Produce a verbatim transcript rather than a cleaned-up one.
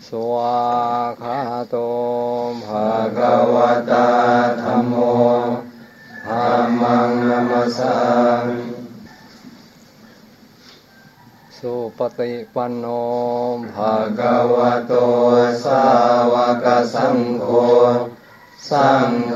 สวากขาโตภะภะคะวะตาธัมโมธัมมังนัมมัสสามิสุปฏิปันโนภะภะคะวะโตสาวกสังโฆสังฆ